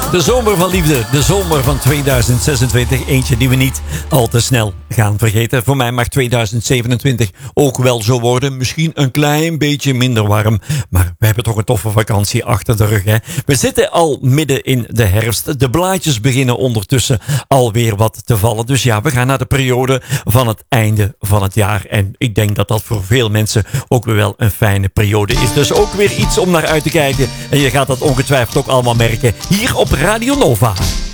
De zomer van liefde, de zomer van 2026. Eentje die we niet al te snel gaan vergeten. Voor mij mag 2027 ook wel zo worden. Misschien een klein beetje minder warm. Maar we hebben toch een toffe vakantie achter de rug. Hè? We zitten al midden in de herfst. De blaadjes beginnen ondertussen alweer wat te vallen. Dus ja, we gaan naar de periode van het einde van het jaar. En ik denk dat dat voor veel mensen ook weer wel een fijne periode is. Dus ook weer iets om naar uit te kijken. En je gaat dat ongetwijfeld ook allemaal merken hier op Radio Nova.